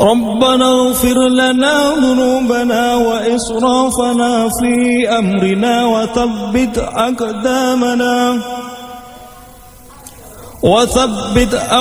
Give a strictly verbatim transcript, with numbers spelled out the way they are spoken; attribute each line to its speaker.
Speaker 1: ربنا اغفر لنا ذنوبنا وإسرافنا في أمرنا وثبت أقدامنا وثبت